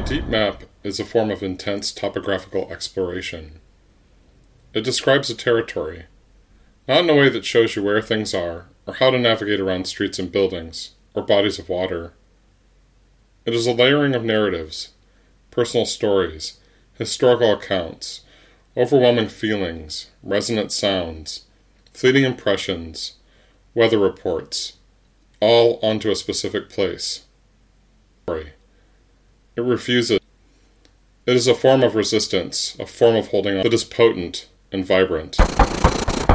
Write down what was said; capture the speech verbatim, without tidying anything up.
deep map is a form of intense topographical exploration. It describes a territory, not in a way that shows you where things are, or how to navigate around streets and buildings, or bodies of water. It is a layering of narratives, personal stories, historical accounts, overwhelming feelings, resonant sounds, fleeting impressions, weather reports, all onto a specific place. It refuses. It is a form of resistance, a form of holding on that is potent and vibrant.